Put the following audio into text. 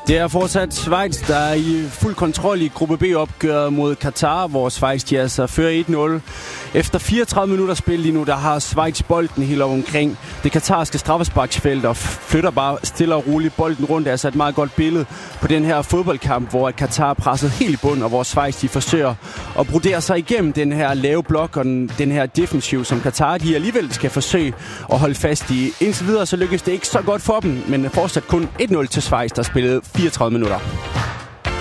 Det er fortsat Schweiz, der er i fuld kontrol i gruppe B-opgøret mod Katar, hvor Schweiz de altså fører 1-0. Efter 34 minutter spil lige nu, der har Schweiz bolden helt omkring det katarske straffesparksfelt og flytter bare stille og roligt bolden rundt. Det er altså et meget godt billede på den her fodboldkamp, hvor Katar er presset helt i bund, og hvor Schweiz de forsøger at brodere sig igennem den her lave blok og den her defensiv, som Katar de alligevel skal forsøge at holde fast i. Indtil videre så lykkes det ikke så godt for dem, men fortsat kun 1-0 til Schweiz, der spillede 34 minutter.